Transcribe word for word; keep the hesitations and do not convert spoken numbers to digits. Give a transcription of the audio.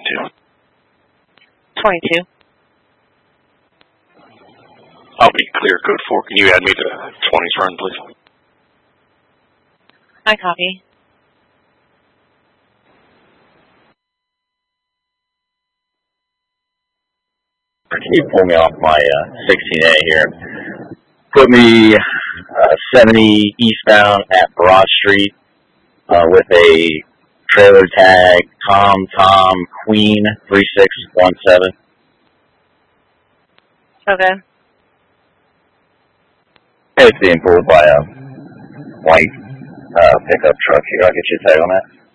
twenty-two. twenty-two. I'll be clear code four. Can you add me to twenty's run, please? I copy. Can you pull me off my uh, sixteen A here? Put me uh, seventy eastbound at Broad Street uh, with a trailer tag Tom Tom Queen three six one seven. Okay. It's being pulled by a white uh, pickup truck here. I'll get you a tag on that.